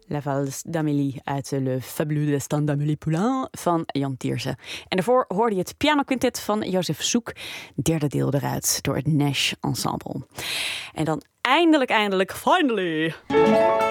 La Valse d'Amélie uit Le Fabuleux Destin d'Amélie Poulain van Jan Tiersen. En daarvoor hoorde je het pianoquintet van Jozef Soek. Derde deel eruit door het Nash Ensemble. En dan eindelijk, finally...